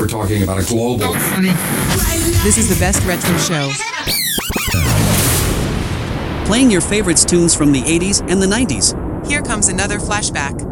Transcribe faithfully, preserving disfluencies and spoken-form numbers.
talking about a global. This is the best retro show. Playing your favorites tunes from the eighties and the nineties. Here comes another flashback.